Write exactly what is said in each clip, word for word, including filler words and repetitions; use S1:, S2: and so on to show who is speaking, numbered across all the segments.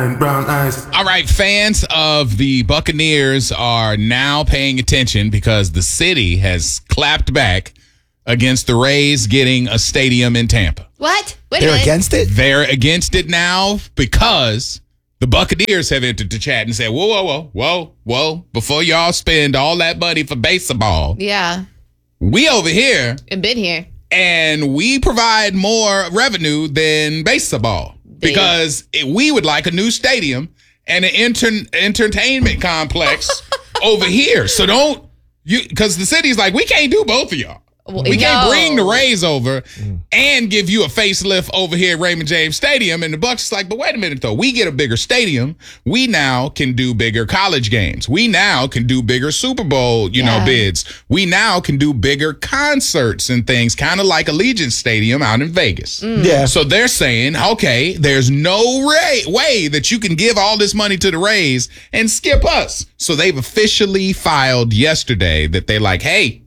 S1: and brown eyes.
S2: All right, fans of the Buccaneers are now paying attention because the city has clapped back against the Rays getting a stadium in Tampa.
S3: What? Wait a
S4: They're
S3: minute.
S4: against it?
S2: They're against it now because the Buccaneers have entered the chat and said, whoa, whoa, whoa, whoa, whoa, before y'all spend all that money for baseball,
S3: Yeah.
S2: we over here
S3: I've been here.
S2: and we provide more revenue than baseball because it, we would like a new stadium and an enter- entertainment complex over here. So don't you because the city's like, we can't do both of y'all. We can't
S3: No.
S2: bring the Rays over and give you a facelift over here at Raymond James Stadium. And the Bucs is like, but wait a minute, though. We get a bigger stadium. We now can do bigger college games. We now can do bigger Super Bowl, you
S3: Yeah.
S2: know, bids. We now can do bigger concerts and things, kind of like Allegiant Stadium out in Vegas.
S4: Yeah.
S2: So they're saying, okay, there's no ray- way that you can give all this money to the Rays and skip us. So they've officially filed yesterday that they're like, hey,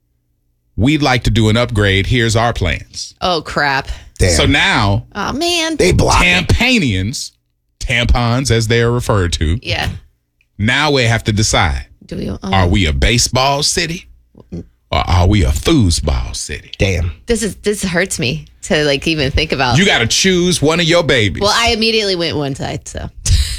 S2: we'd like to do an upgrade. Here's our plans.
S3: Oh, crap.
S4: Damn.
S2: So now,
S3: Oh, man.
S4: they block it.
S2: Tampanians, tampons as they are referred to,
S3: Yeah.
S2: now we have to decide,
S3: Do we? Oh.
S2: are we a baseball city or are we a foosball city?
S4: Damn.
S3: This is this hurts me to like even think about.
S2: You got to choose one of your babies.
S3: Well, I immediately went one side, so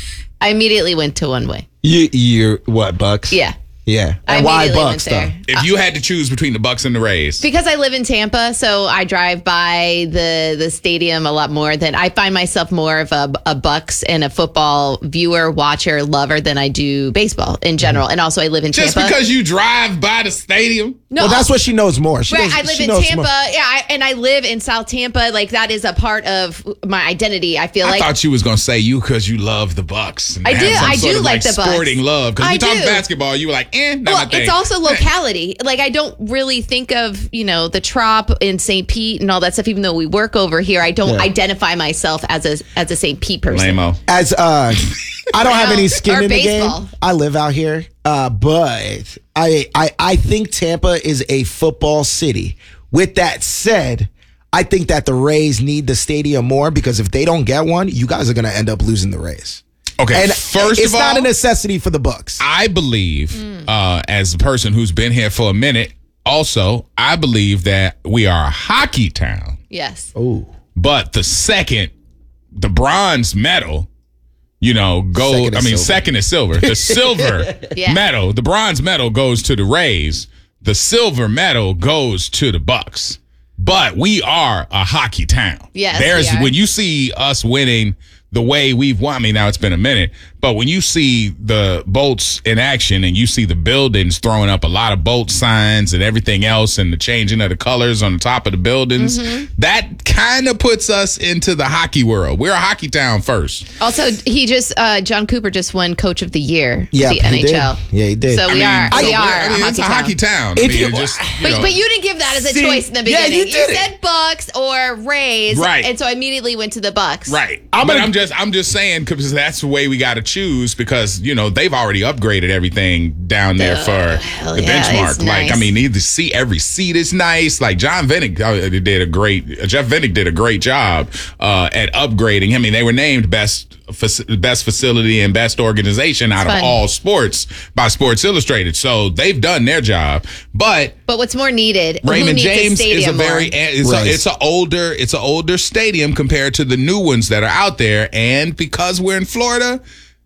S3: I immediately went to one way.
S4: You, you're what, Bucks?
S3: Yeah.
S4: Yeah.
S3: I
S4: And why
S3: immediately
S4: Bucks,
S3: went
S4: though?
S3: there.
S2: if you had to choose between the Bucks and the Rays,
S3: Because I live in Tampa, so I drive by the the stadium a lot more than I find myself more of a, a Bucks and a football viewer, watcher, lover than I do baseball in general. And also, I live in
S2: just
S3: Tampa.
S2: because you drive by the stadium,
S3: no,
S4: Well, that's what she knows more. She
S3: Right,
S4: knows,
S3: I live
S4: she
S3: in
S4: knows
S3: Tampa,
S4: more.
S3: yeah, I, and I live in South Tampa. Like that is a part of my identity. I feel
S2: I
S3: like
S2: thought you was gonna say you because you love the Bucks. and
S3: I
S2: have
S3: do-
S2: some
S3: I
S2: sort
S3: do
S2: of,
S3: like the Bucks.
S2: sporting love. Because
S3: I
S2: we talk
S3: do.
S2: basketball, you were like, eh, not
S3: well,
S2: my thing.
S3: it's also locality. Like I don't really think of you know the Trop in Saint Pete and all that stuff. Even though we work over here, I don't
S4: Yeah.
S3: identify myself as a as a Saint Pete person.
S2: Lame-o.
S4: As uh, I don't have any skin
S3: Or
S4: in the
S3: baseball.
S4: game. I live out here, uh, but I, I I think Tampa is a football city. With that said, I think that the Rays need the stadium more because if they don't get one, you guys are going to end up losing the Rays.
S2: Okay,
S4: And
S2: first
S4: it's
S2: of
S4: not
S2: all,
S4: a necessity for the Bucks.
S2: I believe, uh, as a person who's been here for a minute, also, I believe that we are a hockey town.
S3: Yes.
S4: Oh,
S2: But the second, the bronze medal, you know, gold.
S4: Second
S2: I
S4: is
S2: mean,
S4: silver.
S2: second is silver. The silver
S3: Yeah.
S2: medal, the bronze medal goes to the Rays. The silver medal goes to the Bucks. But we are a hockey town.
S3: Yes,
S2: There's
S3: we are.
S2: when you see us winning the way we've won. I mean, now it's been a minute, but when you see the Bolts in action and you see the buildings throwing up a lot of Bolt signs and everything else and the changing of the colors on the top of the buildings,
S3: Mm-hmm.
S2: that kind of puts us into the hockey world. We're a hockey town first.
S3: Also, he just uh, John Cooper just won Coach of the Year.
S4: yeah,
S3: with the
S4: he
S3: N H L.
S4: did. Yeah, he did.
S3: So
S2: I
S3: we
S2: mean,
S3: are.
S2: so
S3: we
S2: we're-
S3: are
S2: I mean,
S3: a
S2: it's a
S3: hockey
S2: hockey
S3: town.
S2: town. I
S4: If
S2: mean,
S4: you-
S2: it just, you
S3: But,
S2: know.
S3: but you didn't give that as a
S4: See,
S3: choice in the
S4: yeah,
S3: beginning.
S4: you did it.
S3: said Bucks or Rays,
S2: Right.
S3: And so I immediately went to the Bucks.
S2: Right.
S4: I'm
S2: but
S4: gonna-
S2: I'm just I'm just saying because that's the way we got to choose because you know they've already upgraded everything down there
S3: Uh,
S2: for
S3: hell
S2: the
S3: yeah,
S2: benchmark.
S3: it's
S2: Like
S3: nice.
S2: I mean, either see every seat is nice. Like John Vinnick uh, did a great Jeff Vinnick did a great job uh, at upgrading. I mean, they were named best fac- best facility and best organization out
S3: It's
S2: of
S3: fun.
S2: all sports by Sports Illustrated. So they've done their job, but.
S3: But what's more needed? Who
S2: Raymond
S3: needs
S2: James
S3: a
S2: is a
S3: stadium
S2: very
S3: more?
S2: it's a,
S4: Right.
S2: it's an older it's an older stadium compared to the new ones that are out there, and because we're in Florida,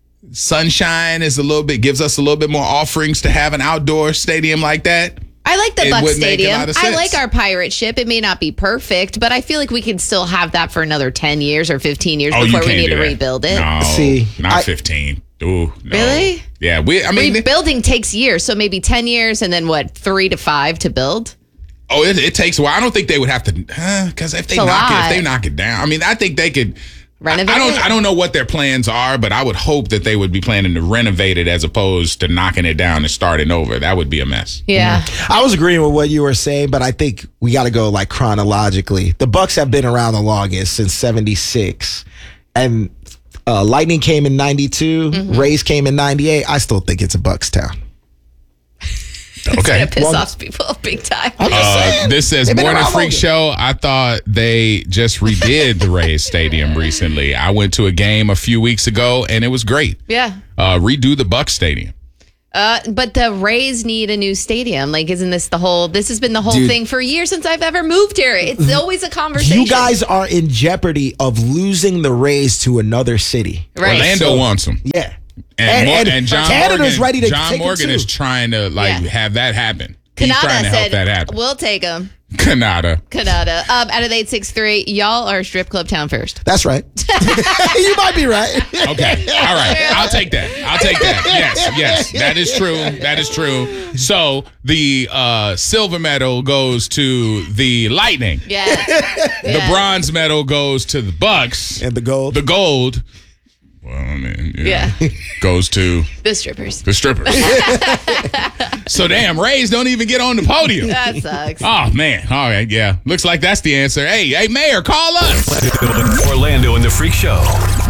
S2: sunshine is a little bit gives us a little bit more offerings to have an outdoor stadium like that.
S3: I like the
S2: It
S3: Bucks
S2: would make a
S3: Stadium.
S2: lot of
S3: I
S2: sense.
S3: like our pirate ship. It may not be perfect, but I feel like we can still have that for another ten years or fifteen years
S2: Oh, you
S3: before we
S2: can't
S3: need
S2: do
S3: to
S2: that.
S3: rebuild it.
S2: No,
S4: See,
S2: not
S4: I-
S2: fifteen. Ooh, no.
S3: Really?
S2: Yeah, we. I mean,
S3: Rebuilding takes years, so maybe ten years and then what, three to five to build?
S2: oh, it, it takes a while. I don't think they would have to because if they
S3: It's a
S2: knock it, if
S3: lot.
S2: they knock it down, I mean, I think they could.
S3: Renovate
S2: I don't.
S3: it?
S2: I don't know what their plans are, but I would hope that they would be planning to renovate it as opposed to knocking it down and starting over. That would be a mess.
S3: Yeah.
S4: I was agreeing with what you were saying, but I think we got to go like chronologically. The Bucks have been around the longest since seventy-six, and uh, Lightning came in ninety-two,
S3: Mm-hmm.
S4: Rays came in ninety-eight. I still think it's a Bucks town.
S3: It's
S2: Okay.
S3: gonna piss
S4: Well,
S3: off people big time.
S2: Uh, this says
S4: They've been
S2: Morning
S4: around
S2: Freak
S4: longer.
S2: Show. I thought they just redid the Rays Stadium recently. I went to a game a few weeks ago and it was great.
S3: Yeah.
S2: Uh, redo the Buck Stadium.
S3: Uh, but the Rays need a new stadium. Like, isn't this the whole? This has been the whole
S4: Dude.
S3: thing for years since I've ever moved here. It's always a conversation.
S4: You guys are in jeopardy of losing the Rays to another city.
S3: right?
S2: Orlando
S4: So-
S2: wants them.
S4: Yeah.
S2: And, Mor- and John
S4: Canada's
S2: Morgan,
S4: ready to
S2: John
S4: take 'em
S2: Morgan
S4: too.
S2: is trying to like
S3: Yeah.
S2: have that happen. He's
S3: Canada
S2: trying to help
S3: said,
S2: that happen.
S3: "We'll take them."
S2: Canada.
S3: Canada. Um, out of the eight six three, y'all are strip club town first.
S4: That's right. You might be right.
S2: Okay. All right. I'll take that. I'll take that. Yes. Yes. That is true. That is true. So the uh, silver medal goes to the Lightning.
S3: Yeah.
S2: The bronze medal goes to the Bucks.
S4: And the gold.
S2: The gold, well, I mean, you know,
S3: Yeah.
S2: goes to
S3: The strippers.
S2: the strippers. So damn, Rays don't even get on the podium.
S3: That sucks.
S2: Oh man. All right. Yeah. Looks like that's the answer. Hey, hey, Mayor, call us.
S1: Orlando and the Freak Show.